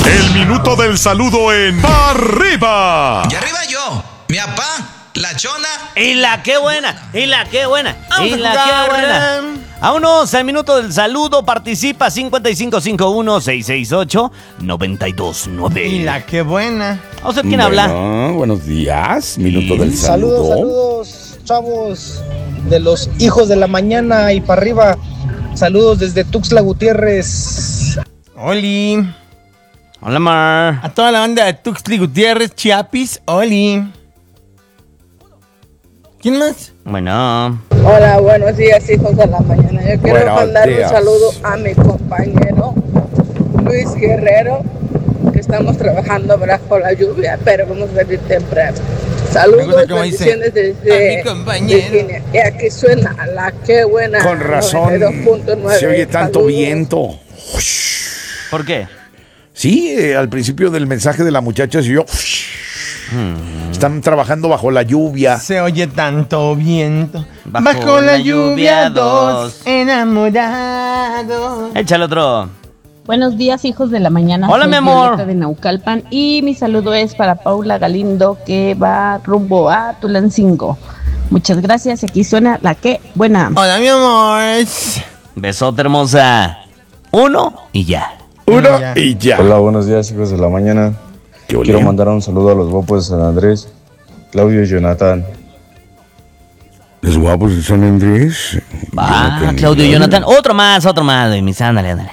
El minuto del saludo en Pa' Arriba. Y arriba yo, mi papá, la chona. Y la qué buena, y la qué buena, Vamos y a la jugar. qué buena. Vámonos al minuto del saludo. Participa 5551-668-929. Y la qué buena. Vamos a ver quién habla. Buenos días, minuto del Saludos, saludo. saludos, chavos, de los hijos de la mañana y para arriba. Saludos desde Tuxtla Gutiérrez. Oli. Hola, Mar. A toda la banda de Tuxtla Gutiérrez, Chiapis, Oli. ¿Quién más? Bueno. Hola, buenos días, hijos de la mañana. Yo quiero Buenos mandar días. un saludo a mi compañero Luis Guerrero, que estamos trabajando bajo la lluvia, pero vamos a salir temprano. Me Saludos, gusta cómo dice, bendiciones desde a mi compañero. Virginia. Y aquí suena la que buena. Con razón, 92.9. se oye tanto Saludos. viento. ¿Por qué? Sí, al principio del mensaje de la muchacha se oyó. Están trabajando bajo la lluvia. Se oye tanto viento. Bajo la lluvia, dos enamorados. Échale otro. Buenos días, hijos de la mañana. Hola, Soy mi amor. Violeta de Naucalpan y mi saludo es para Paula Galindo, que va rumbo a Tulancingo. Muchas gracias. Aquí suena la que buena. Hola, mi amor. Besote, hermosa. Uno y ya. Uno Ya. y ya. Hola, buenos días, hijos de la mañana. ¿Qué ole? Quiero mandar un saludo a los guapos de San Andrés, Claudio y Jonathan. Los guapos de San Andrés. Va, Claudio y Jonathan. Otro más, mis. Ándale, ándale.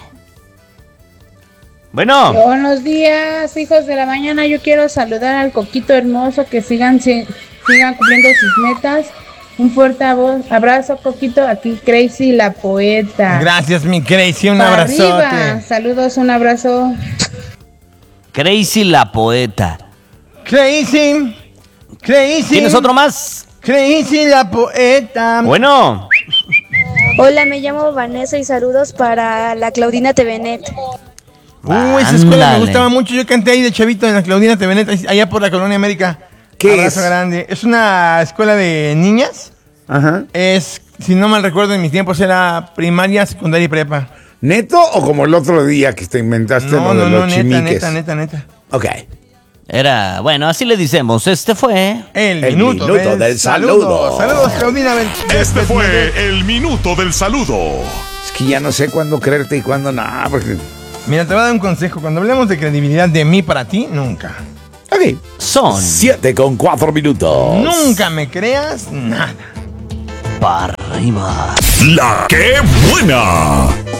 Bueno. Buenos días, hijos de la mañana. Yo quiero saludar al Coquito hermoso, que sigan cumpliendo sus metas. Un fuerte abrazo, Coquito. Aquí Crazy, la poeta. Gracias, mi Crazy. Un Pa' abrazote. arriba. Saludos, un abrazo. Crazy la poeta. Crazy. Crazy. ¿Tienes otro más? Crazy, la poeta. Bueno. Hola, me llamo Vanessa y saludos para la Claudina TVNet. Esa escuela me Ándale. gustaba mucho. Yo canté ahí de chavito en la Claudina TVNet, allá por la Colonia América. ¿Qué Abrazo es? grande. Es una escuela de niñas. Ajá. Es, si no mal recuerdo, en mis tiempos era primaria, secundaria y prepa. ¿Neto o como el otro día que te inventaste No, lo de no, los neta, chimiques? neta. Ok. Era, bueno, así le decimos. Este fue. El minuto del saludo. Saludos, Claudina. Este fue el minuto del saludo. Es que ya no sé cuándo creerte y cuándo no, porque... Mira, te voy a dar un consejo. Cuando hablemos de credibilidad de mí para ti, nunca. Ok. Son 7:04 minutos. Nunca me creas nada. para arriba. La que buena.